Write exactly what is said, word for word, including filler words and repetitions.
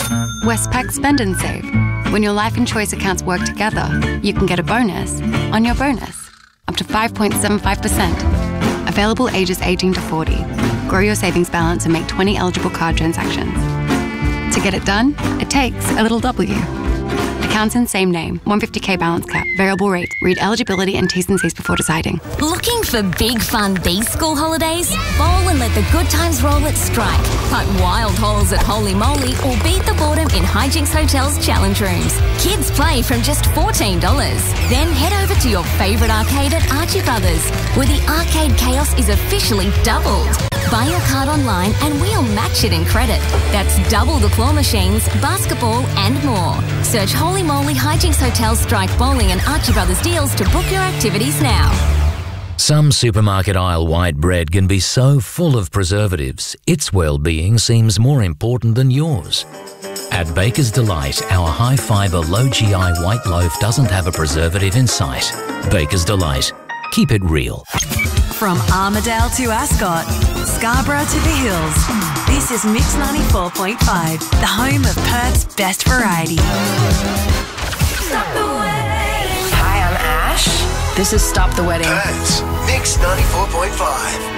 Westpac Spend and Save. When your life and choice accounts work together, you can get a bonus on your bonus, up to five point seven five percent. Available ages eighteen to forty. Grow your savings balance and make twenty eligible card transactions. To get it done, it takes a little W. Accounts in same name, one hundred fifty K balance cap, variable rate. Read eligibility and T's and C's before deciding. Looking for big fun these school holidays? Bowl and let the good times roll at Strike. Putt wild holes at Holy Moly or beat the boredom in Hijinks Hotel's challenge rooms. Kids play from just fourteen dollars. Then head over to your favourite arcade at Archie Brothers, where the arcade chaos is officially doubled. Buy your card online and we'll match it in credit. That's double the claw machines, basketball and more. Search Holy Moly Hijinks Hotel, Strike Bowling and Archie Brothers deals to book your activities now. Some supermarket aisle white bread can be so full of preservatives, its well-being seems more important than yours. At Baker's Delight, our high-fibre, low-G I white loaf doesn't have a preservative in sight. Baker's Delight. Keep it real. From Armidale to Ascot, Scarborough to the Hills, this is Mix ninety-four point five, the home of Perth's best variety. Stop the wedding. Hi, I'm Ash. This is Stop the Wedding. Perth's Mix ninety-four point five.